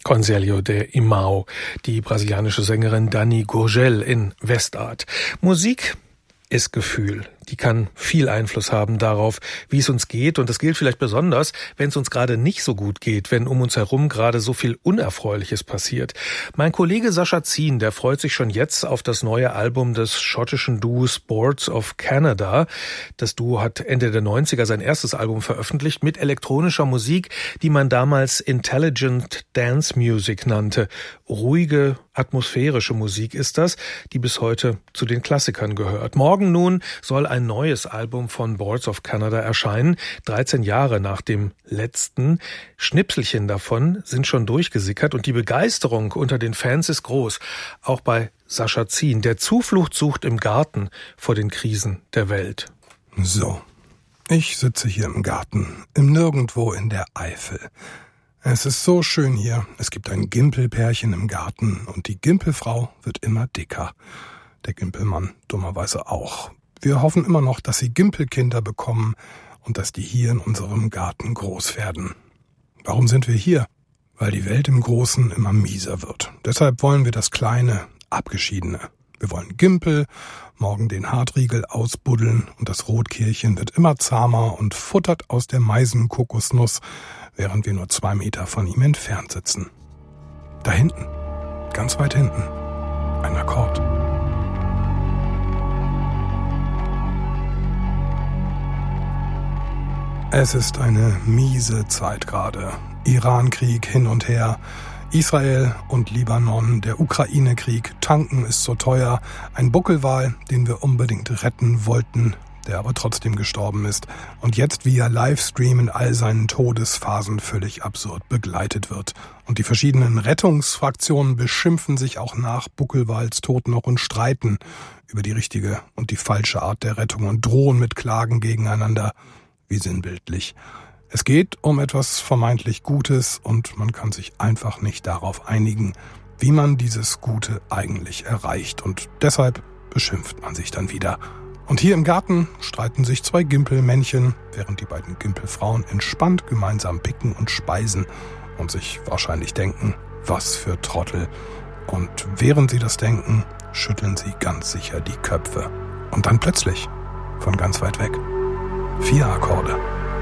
Conselho de Imao, die brasilianische Sängerin Dani Gurgel in Westart. Musik ist Gefühl. Die kann viel Einfluss haben darauf, wie es uns geht. Und das gilt vielleicht besonders, wenn es uns gerade nicht so gut geht, wenn um uns herum gerade so viel Unerfreuliches passiert. Mein Kollege Sascha Zien, der freut sich schon jetzt auf das neue Album des schottischen Duos Boards of Canada. Das Duo hat Ende der 90er sein erstes Album veröffentlicht mit elektronischer Musik, die man damals Intelligent Dance Music nannte. Ruhige, atmosphärische Musik ist das, die bis heute zu den Klassikern gehört. Morgen nun soll ein neues Album von Boards of Canada erscheinen, 13 Jahre nach dem letzten. Schnipselchen davon sind schon durchgesickert und die Begeisterung unter den Fans ist groß. Auch bei Sascha Zien, der Zuflucht sucht im Garten vor den Krisen der Welt. So, ich sitze hier im Garten, im Nirgendwo in der Eifel. Es ist so schön hier. Es gibt ein Gimpelpärchen im Garten und die Gimpelfrau wird immer dicker. Der Gimpelmann dummerweise auch. Wir hoffen immer noch, dass sie Gimpelkinder bekommen und dass die hier in unserem Garten groß werden. Warum sind wir hier? Weil die Welt im Großen immer mieser wird. Deshalb wollen wir das Kleine, Abgeschiedene. Wir wollen Gimpel, morgen den Hartriegel ausbuddeln und das Rotkehlchen wird immer zahmer und futtert aus der Meisenkokosnuss, während wir nur 2 Meter von ihm entfernt sitzen. Da hinten, ganz weit hinten, ein Akkord. Es ist eine miese Zeit gerade. Irankrieg hin und her, Israel und Libanon, der Ukraine-Krieg, tanken ist so teuer, ein Buckelwal, den wir unbedingt retten wollten, der aber trotzdem gestorben ist und jetzt via Livestream in all seinen Todesphasen völlig absurd begleitet wird. Und die verschiedenen Rettungsfraktionen beschimpfen sich auch nach Buckelwals Tod noch und streiten über die richtige und die falsche Art der Rettung und drohen mit Klagen gegeneinander. Wie sinnbildlich. Es geht um etwas vermeintlich Gutes und man kann sich einfach nicht darauf einigen, wie man dieses Gute eigentlich erreicht. Und deshalb beschimpft man sich dann wieder. Und hier im Garten streiten sich 2 Gimpelmännchen, während die beiden Gimpelfrauen entspannt gemeinsam picken und speisen und sich wahrscheinlich denken, was für Trottel. Und während sie das denken, schütteln sie ganz sicher die Köpfe. Und dann plötzlich, von ganz weit weg, 4 Akkorde.